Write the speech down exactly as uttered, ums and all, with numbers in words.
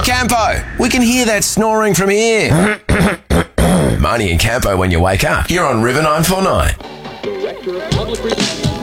Campo, we can hear that snoring from here. Marnie and Campo when you wake up. You're on River nine four nine. Director of Public Relations.